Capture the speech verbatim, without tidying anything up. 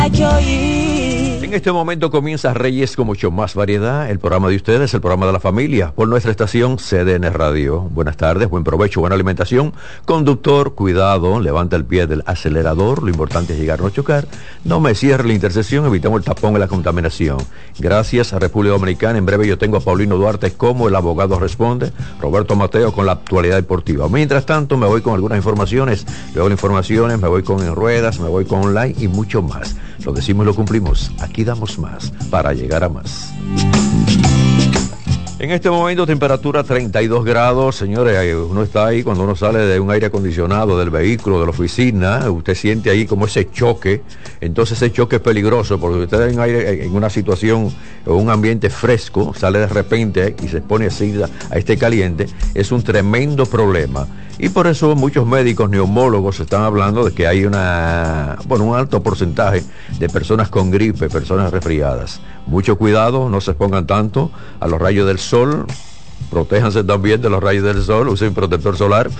En este momento comienza Reyes con mucho más variedad, el programa de ustedes, el programa de la familia, por nuestra estación C D N Radio. Buenas tardes, buen provecho, buena alimentación. Conductor, cuidado, levanta el pie del acelerador, lo importante es llegar, no chocar. No me cierre la intersección, evitamos el tapón y la contaminación. Gracias a República Dominicana, en breve yo tengo a Paulino Duarte como el abogado responde, Roberto Mateo con la actualidad deportiva. Mientras tanto me voy con algunas informaciones, luego las informaciones, me voy con en ruedas, me voy con online y mucho más. Lo decimos y lo cumplimos. Aquí damos más para llegar a más. En este momento temperatura treinta y dos grados, señores, uno está ahí cuando uno sale de un aire acondicionado del vehículo, de la oficina, usted siente ahí como ese choque, entonces ese choque es peligroso porque usted en, aire, en una situación o un ambiente fresco, sale de repente y se pone así a este caliente, es un tremendo problema. Y por eso muchos médicos neumólogos están hablando de que hay una, bueno, un alto porcentaje de personas con gripe, personas resfriadas. Mucho cuidado, no se expongan tanto a los rayos del sol, protéjanse también de los rayos del sol, usen protector solar.